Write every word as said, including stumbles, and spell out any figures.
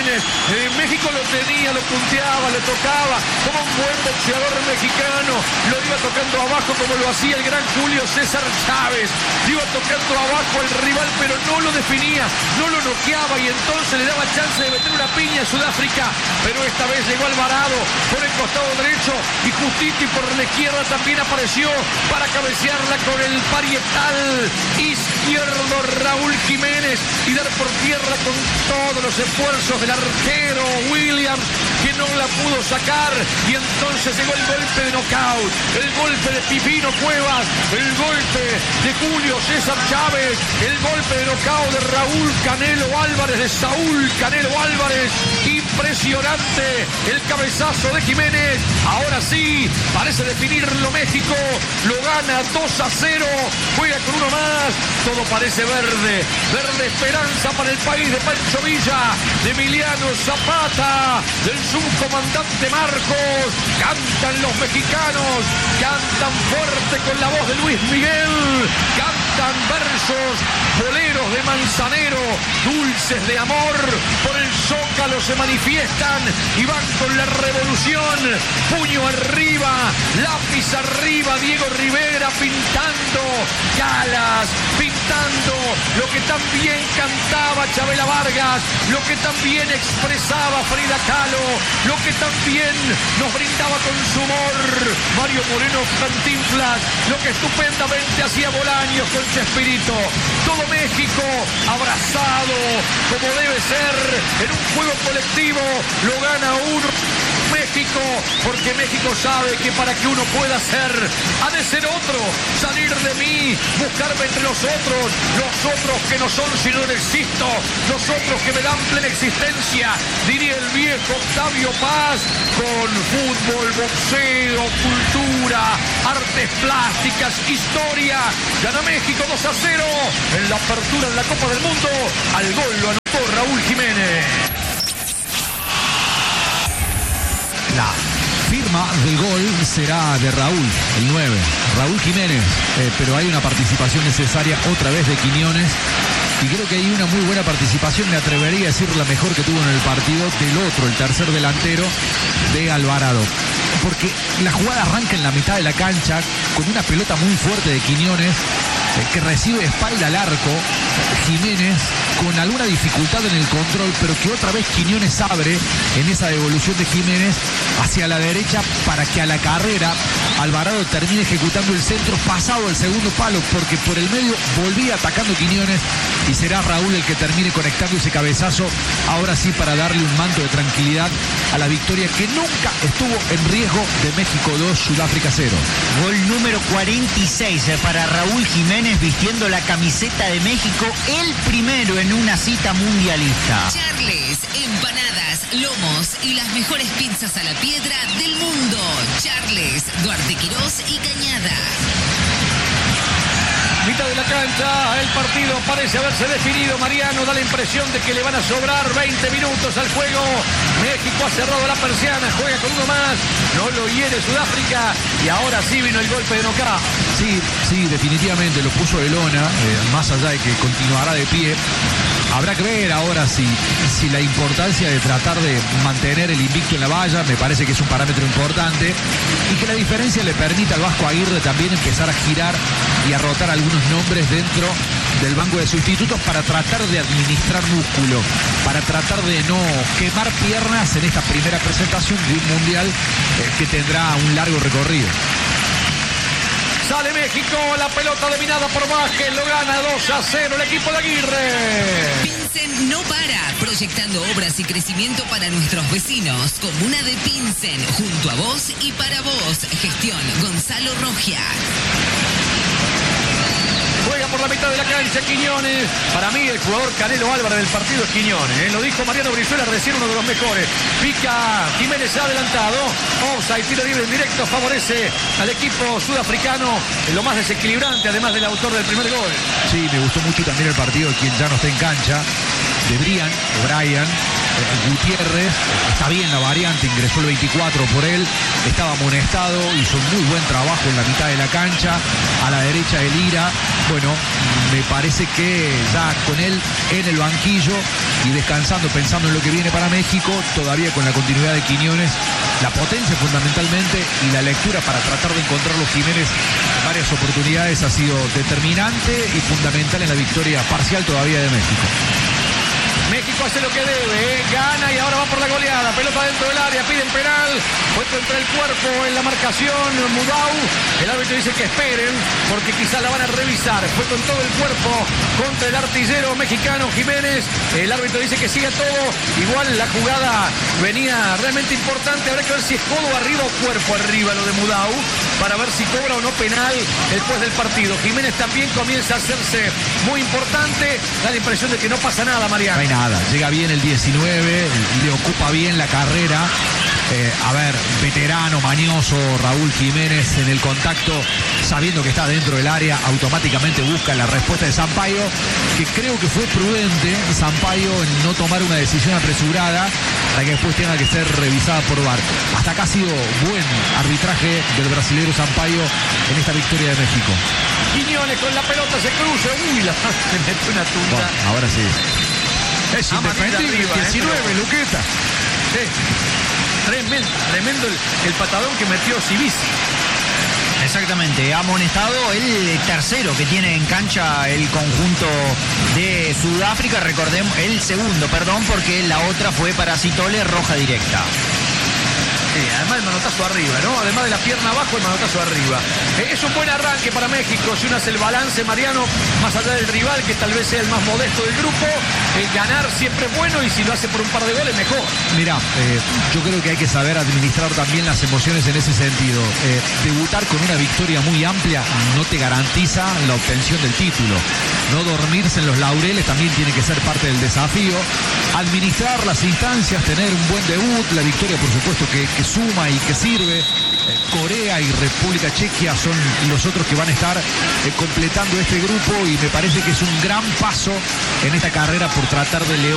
Jiménez. Eh, México lo tenía, lo punteaba, le tocaba como un buen boxeador mexicano. Lo iba tocando abajo como lo hacía el gran Julio César Chávez. Iba tocando abajo al rival, pero no lo definía, no lo noqueaba y entonces le daba chance de meter una piña a Sudáfrica. Pero esta vez llegó Alvarado por el costado derecho y justito y por la izquierda también apareció para cabecearla con el parietal izquierdo Raúl Jiménez y dar por tierra con todos los esfuerzos del arquero Williams, que no la pudo sacar, y entonces llegó el golpe de nocaut, el golpe de Pipino Cuevas, el golpe de Julio César Chávez, el golpe de nocaut de Raúl Canelo Álvarez, de Saúl Canelo Álvarez. Impresionante el cabezazo de Jiménez. Ahora sí, parece definirlo México, lo gana dos a cero, juega con uno más, todo parece verde, verde esperanza para el país de Pancho Villa, de Emiliano Zapata, del subcomandante Marcos. Cantan los mexicanos, cantan fuerte con la voz de Luis Miguel, cantan versos, boleros de Manzanero, dulces de amor, por el Zócalo se manifiestan y van con la revolución, puño arriba, lápiz arriba, Diego Rivera pintando calas, pintando lo que también cantaba Chabela Vargas, lo que también expresaba Frida Kahlo, lo que también nos brindaba con su humor Mario Moreno Cantinflas, lo que estupendamente hacía Bolaños con Chespirito. Todo México abrazado como debe ser en un juego colectivo, lo gana uno México, porque México sabe que para que uno pueda ser, ha de ser otro, salir de mí, buscarme entre los otros, los otros que no son sino no existo, los otros que me dan plena existencia, diría el viejo Octavio Paz, con fútbol, boxeo, cultura, artes plásticas, historia. Gana México dos a cero en la apertura de la Copa del Mundo. Al gol lo anotó Raúl Jiménez. La firma del gol será de Raúl, el nueve, Raúl Jiménez, eh, pero hay una participación necesaria otra vez de Quiñones, y creo que hay una muy buena participación, me atrevería a decir la mejor que tuvo en el partido, del otro, el tercer delantero, de Alvarado. Porque la jugada arranca en la mitad de la cancha con una pelota muy fuerte de Quiñones, eh, que recibe espalda al arco, Jiménez con alguna dificultad en el control, pero que otra vez Quiñones abre en esa devolución de Jiménez hacia la derecha para que a la carrera Alvarado termine ejecutando el centro pasado el segundo palo, porque por el medio volvía atacando Quiñones y será Raúl el que termine conectando ese cabezazo, ahora sí, para darle un manto de tranquilidad a la victoria que nunca estuvo en riesgo, de México dos, Sudáfrica cero. Gol número cuarenta y seis para Raúl Jiménez vistiendo la camiseta de México, el primero en una cita mundialista. Charles, empanadas, lomos y las mejores pizzas a la piedra del mundo. Charles, Duarte Quirós y Cañada. Mitad de la cancha, el partido parece haberse definido. Mariano da la impresión de que le van a sobrar veinte minutos al juego. México ha cerrado la persiana, juega con uno más, no lo hiere Sudáfrica y ahora sí vino el golpe de nocaut. Sí, sí, definitivamente lo puso de lona, eh, más allá de que continuará de pie. Habrá que ver ahora si, si la importancia de tratar de mantener el invicto en la valla, me parece que es un parámetro importante, y que la diferencia le permita al Vasco Aguirre también empezar a girar y a rotar algunos nombres dentro del banco de sustitutos para tratar de administrar músculo, para tratar de no quemar piernas en esta primera presentación de un mundial eh, que tendrá un largo recorrido. Sale México, la pelota dominada por Vázquez, lo gana dos a cero el equipo de Aguirre. Pinsen no para, proyectando obras y crecimiento para nuestros vecinos. Comuna de Pinsen, junto a vos y para vos. Gestión Gonzalo Rogia. Juega por la mitad de la cancha Quiñones. Para mí el jugador Canelo Álvarez del partido es Quiñones, ¿eh? Lo dijo Mariano Brizuela, recién uno de los mejores. Pica Jiménez adelantado. Offside, tiro libre en directo, favorece al equipo sudafricano, lo más desequilibrante, además del autor del primer gol. Sí, me gustó mucho también el partido de quien ya no está en cancha, de Brian, o Brian, eh, Gutiérrez, está bien la variante, ingresó el veinticuatro por él, estaba amonestado, hizo un muy buen trabajo en la mitad de la cancha, a la derecha el Ira. Bueno, me parece que ya con él en el banquillo y descansando, pensando en lo que viene para México, todavía con la continuidad de Quiñones, la potencia fundamentalmente y la lectura para tratar de encontrar los Jiménez en varias oportunidades ha sido determinante y fundamental en la victoria parcial todavía de México. México hace lo que debe, ¿eh? Gana y ahora va por la goleada. Pelota dentro del área, piden penal. Fue contra el cuerpo en la marcación Mudau. El árbitro dice que esperen porque quizás la van a revisar. Fue con todo el cuerpo contra el artillero mexicano Jiménez. El árbitro dice que siga todo. Igual la jugada venía realmente importante. Habrá que ver si es codo arriba o cuerpo arriba lo de Mudau para ver si cobra o no penal después del partido. Jiménez también comienza a hacerse muy importante. Da la impresión de que no pasa nada, Mariano. No hay nada. Llega bien el diecinueve, le ocupa bien la carrera. Eh, a ver, veterano, mañoso, Raúl Jiménez en el contacto, sabiendo que está dentro del área, automáticamente busca la respuesta de Sampaio, que creo que fue prudente Sampaio en no tomar una decisión apresurada para que después tenga que ser revisada por V A R. Hasta acá ha sido buen arbitraje del brasilero Sampaio en esta victoria de México. Quiñones con la pelota se cruza. Uy, la le mete una tunta. Bueno, ahora sí. Es indefendible, arriba, diecinueve, eh, pero... Luqueta. Sí. Tremendo, tremendo el, el patadón que metió Civis. Exactamente, ha amonestado el tercero que tiene en cancha el conjunto de Sudáfrica, recordemos, el segundo, perdón, porque la otra fue para Citole, roja directa. Sí, además el manotazo arriba, ¿no? Además de la pierna abajo, el manotazo arriba. Eh, es un buen arranque para México. Si uno hace el balance, Mariano, más allá del rival, que tal vez sea el más modesto del grupo, eh, ganar siempre es bueno y si lo hace por un par de goles, mejor. Mira, eh, yo creo que hay que saber administrar también las emociones en ese sentido. Eh, debutar con una victoria muy amplia no te garantiza la obtención del título. No dormirse en los laureles también tiene que ser parte del desafío. Administrar las instancias, tener un buen debut, la victoria por supuesto que, que suma y que sirve. Corea y República Chequia son los otros que van a estar eh, completando este grupo y me parece que es un gran paso en esta carrera por tratar de levantar